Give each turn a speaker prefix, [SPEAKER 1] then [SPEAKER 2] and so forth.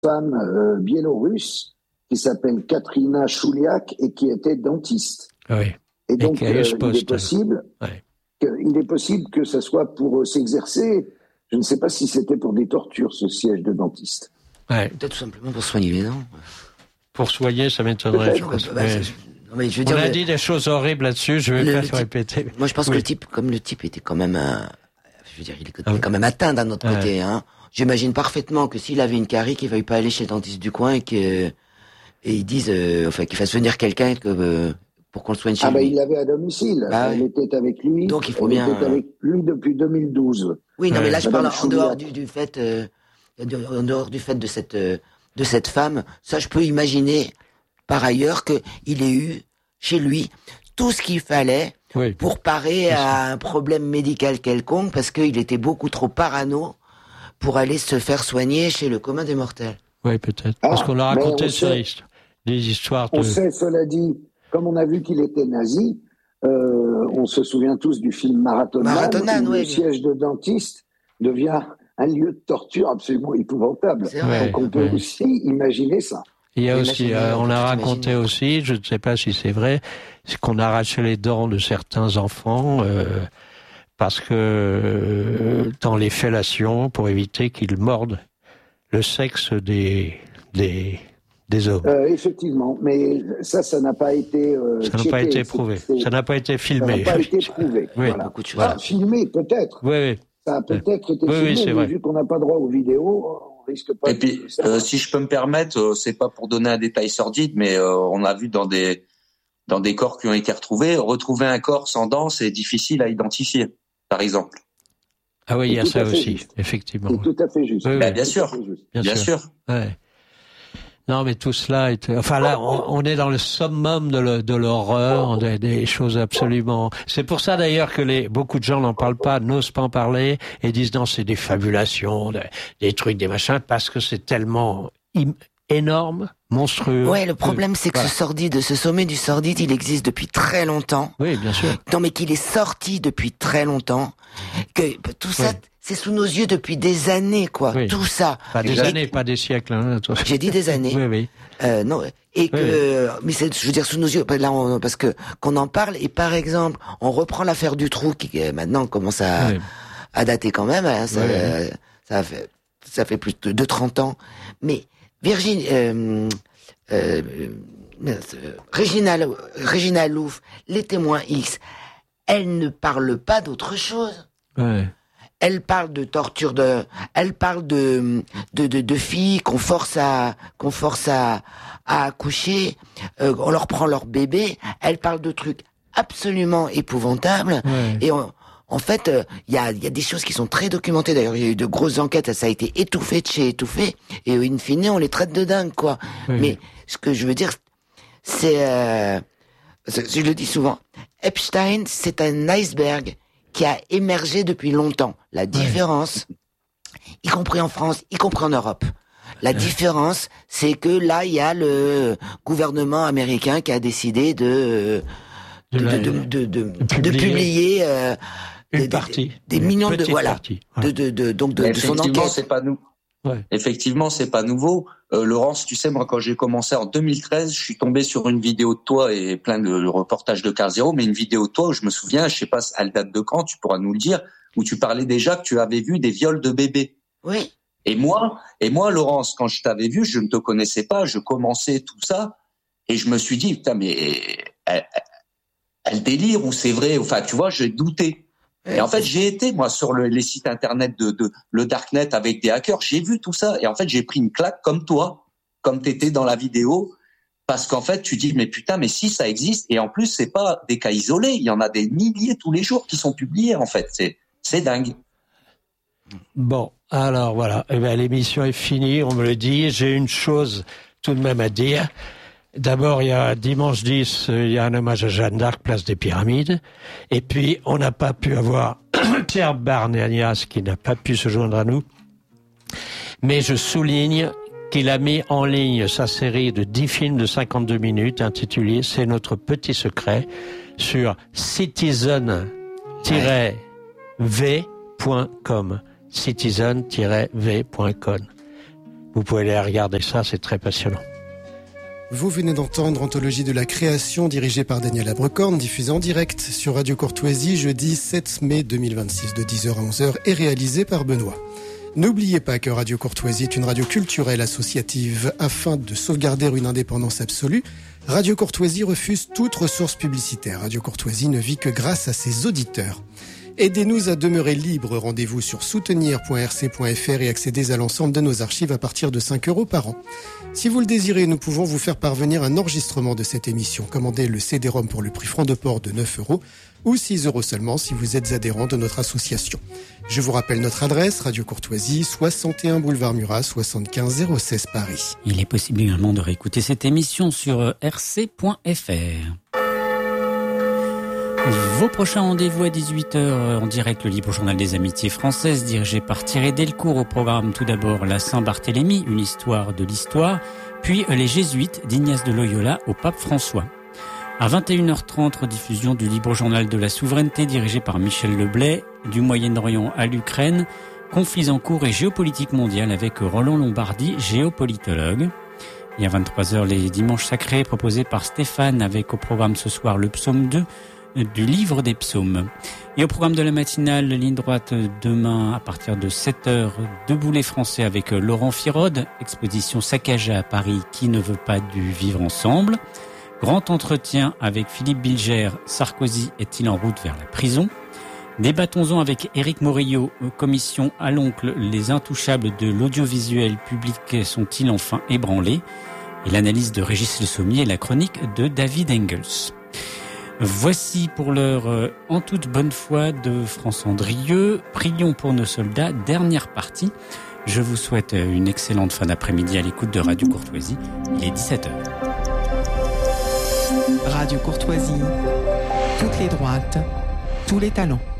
[SPEAKER 1] femme biélorusse qui s'appelle Katrina Chouliak et qui était dentiste.
[SPEAKER 2] Oui.
[SPEAKER 1] Et donc, il est possible que ça soit pour s'exercer. Je ne sais pas si c'était pour des tortures, ce siège de dentiste.
[SPEAKER 3] Ouais. Peut-être tout simplement pour soigner les dents.
[SPEAKER 2] Pour soigner, ça m'étonnerait. On a dit des choses horribles là-dessus, je ne vais pas se répéter.
[SPEAKER 3] Moi, je pense que le type était quand même, il est quand même atteint d'un autre côté, hein. J'imagine parfaitement que s'il avait une carie, qu'il ne veuille pas aller chez le dentiste du coin et ils disent, qu'il fasse venir quelqu'un pour qu'on le soigne chez lui.
[SPEAKER 1] Il l'avait à domicile. Elle était avec lui.
[SPEAKER 3] Donc il faut bien.
[SPEAKER 1] Elle était avec lui depuis 2012.
[SPEAKER 3] Oui, non, mais là je parle en dehors du fait, de cette femme. Ça, je peux imaginer par ailleurs que il ait eu chez lui tout ce qu'il fallait pour parer à un problème médical quelconque, parce qu'il était beaucoup trop parano pour aller se faire soigner chez le commun des mortels.
[SPEAKER 2] Oui, peut-être. Parce qu'on a raconté des histoires de...
[SPEAKER 1] On sait, cela dit, comme on a vu qu'il était nazi, on se souvient tous du film Marathon Man, où le siège de dentiste devient un lieu de torture absolument épouvantable. Donc on peut aussi imaginer ça.
[SPEAKER 2] Il y a aussi, on a raconté aussi, je ne sais pas si c'est vrai, c'est qu'on arrachait les dents de certains enfants parce que dans les fellations, pour éviter qu'ils mordent le sexe des hommes.
[SPEAKER 1] Effectivement, mais ça n'a pas été
[SPEAKER 2] ça n'a pas été prouvé, ça n'a pas été filmé.
[SPEAKER 1] Ça n'a pas été prouvé. Voilà. Filmé peut-être.
[SPEAKER 2] Oui.
[SPEAKER 1] Ça a peut-être été filmé, mais vu qu'on n'a pas droit aux vidéos, on risque pas.
[SPEAKER 4] Et puis, si je peux me permettre, c'est pas pour donner un détail sordide, mais on a vu dans des corps qui ont été retrouver un corps sans dents, c'est difficile à identifier, par exemple.
[SPEAKER 2] Ah oui, il y a ça aussi, effectivement.
[SPEAKER 1] C'est tout à fait juste.
[SPEAKER 4] Bien sûr.
[SPEAKER 2] Ouais. Non, mais tout cela est... Enfin là, on est dans le summum de l'horreur, des choses absolument... C'est pour ça d'ailleurs que beaucoup de gens n'en parlent pas, n'osent pas en parler, et disent non, c'est des fabulations, des trucs, des machins, parce que c'est tellement énorme, monstrueux.
[SPEAKER 3] Ouais, le problème c'est que ce sommet du sordide, il existe depuis très longtemps.
[SPEAKER 2] Oui, bien sûr.
[SPEAKER 3] Non, mais qu'il est sorti depuis très longtemps, que tout ça... C'est sous nos yeux depuis des années, quoi.
[SPEAKER 2] Oui.
[SPEAKER 3] Tout ça.
[SPEAKER 2] Pas des années, pas des siècles. Hein,
[SPEAKER 3] j'ai dit des années.
[SPEAKER 2] Oui.
[SPEAKER 3] Non. Et que, mais je veux dire sous nos yeux. Là, parce que qu'on en parle. Et par exemple, on reprend l'affaire Dutroux qui maintenant commence à dater quand même. Hein, ça fait plus de 30 ans. Mais Régina Louf, les témoins X, elle ne parle pas d'autre chose.
[SPEAKER 2] Ouais.
[SPEAKER 3] Elle parle de torture elle parle de filles qu'on force à accoucher, on leur prend leur bébé, elle parle de trucs absolument épouvantables, et en fait, il y a des choses qui sont très documentées. D'ailleurs, il y a eu de grosses enquêtes, ça a été étouffé de chez étouffé, et in fine, on les traite de dingue, quoi. Mais ce que je veux dire, c'est, je le dis souvent, Epstein, c'est un iceberg qui a émergé depuis longtemps. La différence, y compris en France, y compris en Europe, la différence, c'est que là, il y a le gouvernement américain qui a décidé de publier
[SPEAKER 2] une partie,
[SPEAKER 3] des millions de
[SPEAKER 2] partie.
[SPEAKER 3] de son enquête.
[SPEAKER 4] C'est pas nous. Effectivement, c'est pas nouveau. Laurence, tu sais, moi, quand j'ai commencé en 2013, je suis tombé sur une vidéo de toi et plein de reportages de Carl Zero, mais une vidéo de toi où je me souviens, je sais pas, elle date de quand, tu pourras nous le dire, où tu parlais déjà que tu avais vu des viols de bébés.
[SPEAKER 3] Oui.
[SPEAKER 4] Et moi, Laurence, quand je t'avais vu, je ne te connaissais pas, je commençais tout ça, et je me suis dit, putain, mais elle délire ou c'est vrai? Enfin, tu vois, j'ai douté. Et en fait, j'ai été, moi, sur les sites internet de le Darknet avec des hackers, j'ai vu tout ça. Et en fait, j'ai pris une claque comme toi, comme t'étais dans la vidéo, parce qu'en fait, tu dis, mais putain, mais si ça existe, et en plus, c'est pas des cas isolés, il y en a des milliers tous les jours qui sont publiés, en fait. C'est dingue.
[SPEAKER 2] Bon, alors voilà, l'émission est finie, on me le dit. J'ai une chose tout de même à dire. D'abord, il y a dimanche 10, il y a un hommage à Jeanne d'Arc, place des Pyramides. Et puis, on n'a pas pu avoir Pierre Barnagnas qui n'a pas pu se joindre à nous. Mais je souligne qu'il a mis en ligne sa série de 10 films de 52 minutes intitulée « C'est notre petit secret » sur citizen-v.com. citizen-v.com. Vous pouvez aller regarder ça, c'est très passionnant.
[SPEAKER 5] Vous venez d'entendre Anthologie de la création dirigée par Daniel Abrecorn, diffusée en direct sur Radio Courtoisie jeudi 7 mai 2026 de 10h à 11h et réalisée par Benoît. N'oubliez pas que Radio Courtoisie est une radio culturelle associative. Afin de sauvegarder une indépendance absolue, Radio Courtoisie refuse toute ressource publicitaire. Radio Courtoisie ne vit que grâce à ses auditeurs. Aidez-nous à demeurer libres. Rendez-vous sur soutenir.rc.fr et accédez à l'ensemble de nos archives à partir de 5 € par an. Si vous le désirez, nous pouvons vous faire parvenir un enregistrement de cette émission. Commandez le CD-ROM pour le prix franc de port de 9 € ou 6 € seulement si vous êtes adhérent de notre association. Je vous rappelle notre adresse, Radio Courtoisie, 61 boulevard Murat, 75 016 Paris.
[SPEAKER 6] Il est possible également de réécouter cette émission sur rc.fr. Vos prochains rendez-vous à 18h en direct, le Libre Journal des Amitiés Françaises, dirigé par Thierry Delcourt. Au programme, tout d'abord, la Saint-Barthélemy, une histoire de l'histoire, puis les Jésuites d'Ignace de Loyola au Pape François. À 21h30, rediffusion du Libre Journal de la Souveraineté, dirigé par Michel Leblay, du Moyen-Orient à l'Ukraine, conflits en cours et géopolitique mondiale avec Roland Lombardi, géopolitologue. Et à 23h, les Dimanches Sacrés, proposés par Stéphane, avec au programme ce soir le psaume 2, du livre des psaumes. Et au programme de la matinale, ligne droite demain à partir de 7h, Debout les Français avec Laurent Firode, exposition saccagée à Paris, qui ne veut pas du vivre ensemble. Grand entretien avec Philippe Bilger, Sarkozy est-il en route vers la prison? Débattons-en avec Éric Morillo, commission à l'oncle, les intouchables de l'audiovisuel public sont-ils enfin ébranlés? Et l'analyse de Régis Le Sommier et la chronique de David Engels. Voici pour l'heure En toute bonne foi de France Andrieux. Prions pour nos soldats, dernière partie. Je vous souhaite une excellente fin d'après-midi à l'écoute de Radio Courtoisie. Il est 17h.
[SPEAKER 7] Radio Courtoisie, toutes les droites, tous les talents.